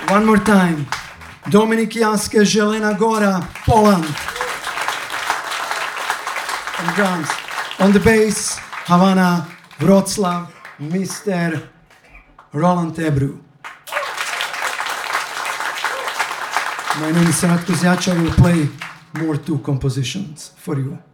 One more time. Dominik Jaske, Želena Gora, Poland. On drums. On the bass, Havana, Wroclaw, Mr. Roland Ebru. My name is Ratko Zjača. I will play more two compositions for you.